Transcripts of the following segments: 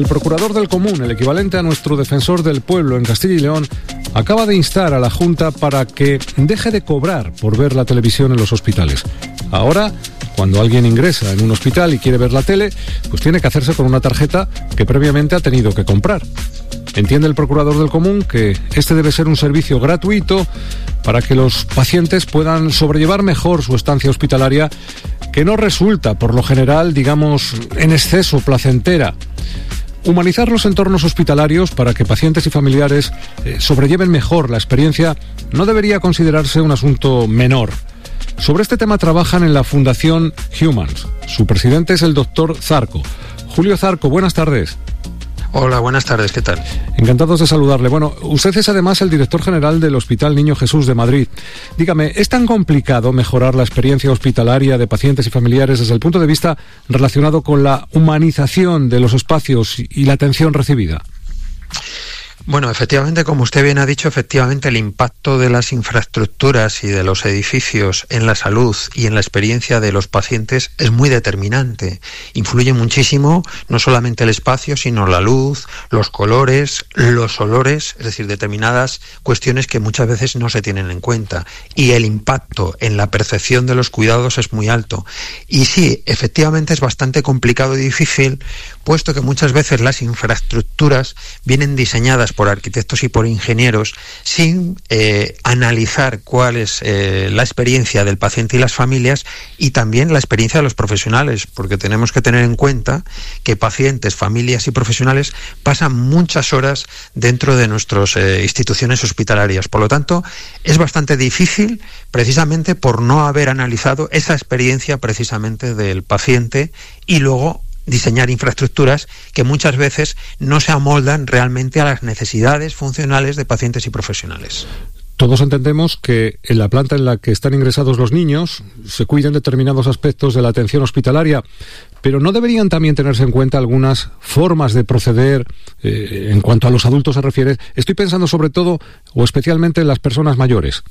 El procurador del común, el equivalente a nuestro defensor del pueblo en Castilla y León, acaba de instar a la Junta para que deje de cobrar por ver la televisión en los hospitales. Ahora, cuando alguien ingresa en un hospital y quiere ver la tele, pues tiene que hacerse con una tarjeta que previamente ha tenido que comprar. Entiende el procurador del común que este debe ser un servicio gratuito para que los pacientes puedan sobrellevar mejor su estancia hospitalaria, que no resulta, por lo general, digamos, en exceso placentera. Humanizar los entornos hospitalarios para que pacientes y familiares sobrelleven mejor la experiencia no debería considerarse un asunto menor. Sobre este tema trabajan en la Fundación Humans. Su presidente es el doctor Zarco. Julio Zarco, buenas tardes. Hola, buenas tardes, ¿qué tal? Encantados de saludarle. Bueno, usted es además el director general del Hospital Niño Jesús de Madrid. Dígame, ¿es tan complicado mejorar la experiencia hospitalaria de pacientes y familiares desde el punto de vista relacionado con la humanización de los espacios y la atención recibida? Bueno, efectivamente, como usted bien ha dicho, efectivamente el impacto de las infraestructuras y de los edificios en la salud y en la experiencia de los pacientes es muy determinante. Influye muchísimo no solamente el espacio, sino la luz, los colores, los olores, es decir, determinadas cuestiones que muchas veces no se tienen en cuenta. Y el impacto en la percepción de los cuidados es muy alto. Y sí, efectivamente es bastante complicado y difícil, puesto que muchas veces las infraestructuras vienen diseñadas por arquitectos y por ingenieros sin analizar cuál es la experiencia del paciente y las familias, y también la experiencia de los profesionales, porque tenemos que tener en cuenta que pacientes, familias y profesionales pasan muchas horas dentro de nuestras instituciones hospitalarias. Por lo tanto, es bastante difícil precisamente por no haber analizado esa experiencia precisamente del paciente y luego diseñar infraestructuras que muchas veces no se amoldan realmente a las necesidades funcionales de pacientes y profesionales. Todos entendemos que en la planta en la que están ingresados los niños se cuiden determinados aspectos de la atención hospitalaria, pero ¿no deberían también tenerse en cuenta algunas formas de proceder en cuanto a los adultos se refiere? Estoy pensando sobre todo o especialmente en las personas mayores.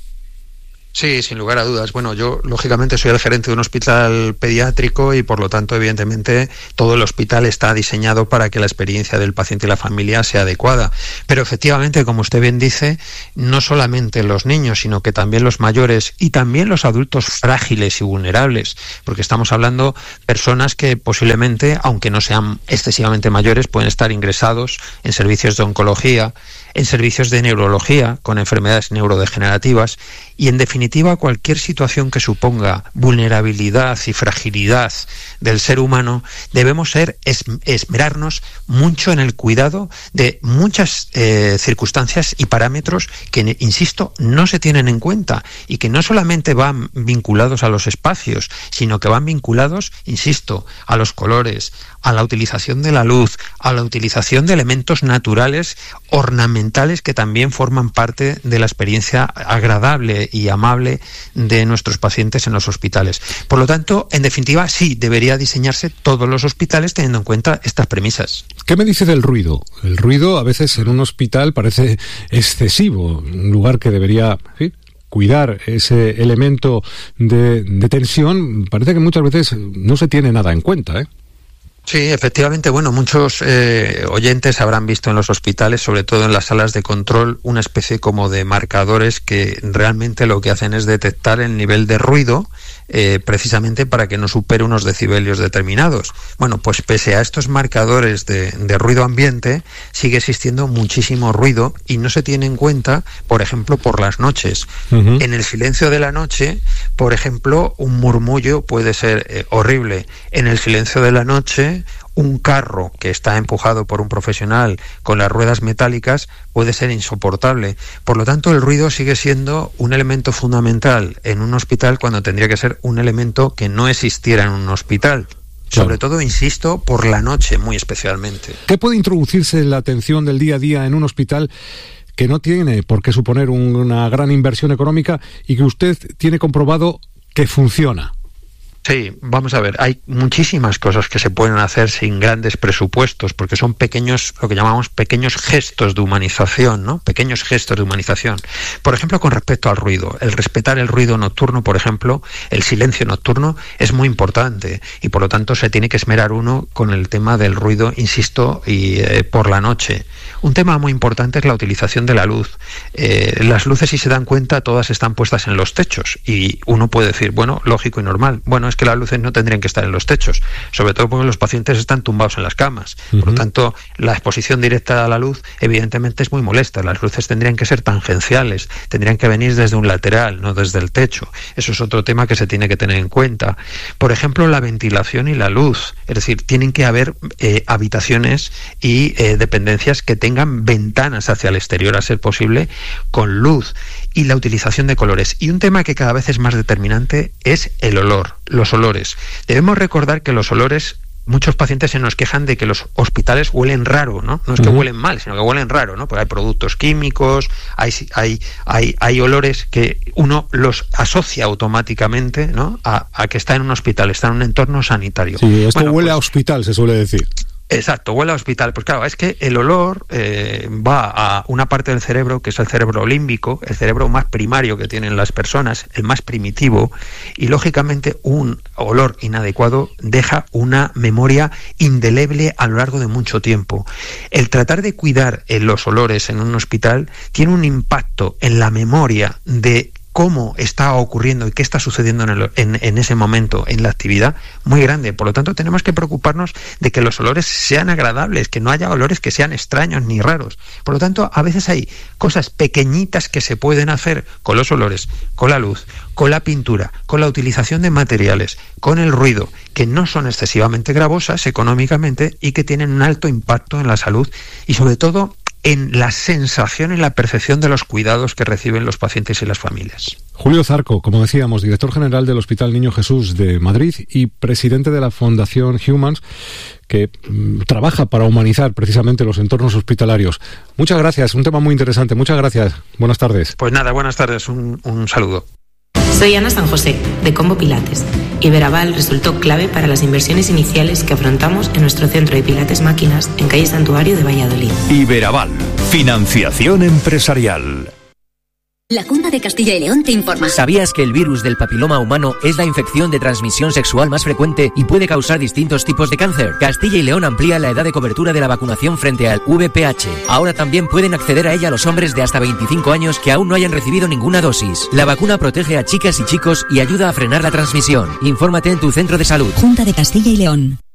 Sí, sin lugar a dudas. Bueno, yo lógicamente soy el gerente de un hospital pediátrico y por lo tanto evidentemente todo el hospital está diseñado para que la experiencia del paciente y la familia sea adecuada. Pero efectivamente, como usted bien dice, no solamente los niños, sino que también los mayores y también los adultos frágiles y vulnerables, porque estamos hablando de personas que posiblemente, aunque no sean excesivamente mayores, pueden estar ingresados en servicios de oncología, en servicios de neurología, con enfermedades neurodegenerativas, y en definitiva cualquier situación que suponga vulnerabilidad y fragilidad del ser humano, debemos esmerarnos mucho en el cuidado de muchas circunstancias y parámetros que, insisto, no se tienen en cuenta y que no solamente van vinculados a los espacios, sino que van vinculados, insisto, a los colores, a la utilización de la luz, a la utilización de elementos naturales ornamentales que también forman parte de la experiencia agradable y amable de nuestros pacientes en los hospitales. Por lo tanto, en definitiva, sí, debería diseñarse todos los hospitales teniendo en cuenta estas premisas. ¿Qué me dice del ruido? El ruido a veces en un hospital parece excesivo, un lugar que debería cuidar ese elemento de tensión, parece que muchas veces no se tiene nada en cuenta, Sí, efectivamente, bueno, muchos oyentes habrán visto en los hospitales, sobre todo en las salas de control, una especie como de marcadores que realmente lo que hacen es detectar el nivel de ruido precisamente para que no supere unos decibelios determinados. Bueno, pues pese a estos marcadores de ruido ambiente, sigue existiendo muchísimo ruido y no se tiene en cuenta, por ejemplo, por las noches. Uh-huh. En el silencio de la noche, por ejemplo, un murmullo puede ser horrible. En el silencio de la noche, un carro que está empujado por un profesional con las ruedas metálicas puede ser insoportable. Por lo tanto, el ruido sigue siendo un elemento fundamental en un hospital cuando tendría que ser un elemento que no existiera en un hospital. Claro. Sobre todo, insisto, por la noche muy especialmente. ¿Qué puede introducirse en la atención del día a día en un hospital que no tiene por qué suponer una gran inversión económica y que usted tiene comprobado que funciona? Sí, vamos a ver, hay muchísimas cosas que se pueden hacer sin grandes presupuestos, porque son pequeños, lo que llamamos pequeños gestos de humanización, ¿no? Pequeños gestos de humanización. Por ejemplo, con respecto al ruido, el respetar el ruido nocturno, por ejemplo, el silencio nocturno es muy importante y por lo tanto se tiene que esmerar uno con el tema del ruido, insisto, y por la noche. Un tema muy importante es la utilización de la luz. Las luces, si se dan cuenta, todas están puestas en los techos y uno puede decir, bueno, lógico y normal. Bueno, es que las luces no tendrían que estar en los techos, sobre todo porque los pacientes están tumbados en las camas. Por lo tanto, la exposición directa a la luz evidentemente es muy molesta. Las luces tendrían que ser tangenciales, tendrían que venir desde un lateral, no desde el techo. Eso es otro tema que se tiene que tener en cuenta. Por ejemplo, la ventilación y la luz. Es decir, tienen que haber habitaciones y dependencias que tengan ventanas hacia el exterior, a ser posible, con luz, y la utilización de colores. Y un tema que cada vez es más determinante es el olor, los olores. Debemos recordar que los olores, muchos pacientes se nos quejan de que los hospitales huelen raro, ¿no? No es que huelen mal, sino que huelen raro, ¿no? Porque hay productos químicos, hay olores que uno los asocia automáticamente, ¿no? A que está en un hospital, está en un entorno sanitario. Sí, esto huele a hospital, se suele decir. Exacto, huele a hospital. Pues claro, es que el olor va a una parte del cerebro, que es el cerebro límbico, el cerebro más primario que tienen las personas, el más primitivo, y lógicamente un olor inadecuado deja una memoria indeleble a lo largo de mucho tiempo. El tratar de cuidar los olores en un hospital tiene un impacto en la memoria de cómo está ocurriendo y qué está sucediendo en ese momento en la actividad muy grande. Por lo tanto, tenemos que preocuparnos de que los olores sean agradables, que no haya olores que sean extraños ni raros. Por lo tanto, a veces hay cosas pequeñitas que se pueden hacer con los olores, con la luz, con la pintura, con la utilización de materiales, con el ruido, que no son excesivamente gravosas económicamente y que tienen un alto impacto en la salud y sobre todo en la sensación y la percepción de los cuidados que reciben los pacientes y las familias. Julio Zarco, como decíamos, director general del Hospital Niño Jesús de Madrid y presidente de la Fundación Humans, que trabaja para humanizar precisamente los entornos hospitalarios. Muchas gracias, un tema muy interesante. Muchas gracias. Buenas tardes. Pues nada, buenas tardes, un saludo. Soy Ana San José, de Combo Pilates. Iberaval resultó clave para las inversiones iniciales que afrontamos en nuestro centro de Pilates Máquinas en calle Santuario de Valladolid. Iberaval, financiación empresarial. La Junta de Castilla y León te informa. ¿Sabías que el virus del papiloma humano es la infección de transmisión sexual más frecuente y puede causar distintos tipos de cáncer? Castilla y León amplía la edad de cobertura de la vacunación frente al VPH. Ahora también pueden acceder a ella los hombres de hasta 25 años que aún no hayan recibido ninguna dosis. La vacuna protege a chicas y chicos y ayuda a frenar la transmisión. Infórmate en tu centro de salud. Junta de Castilla y León.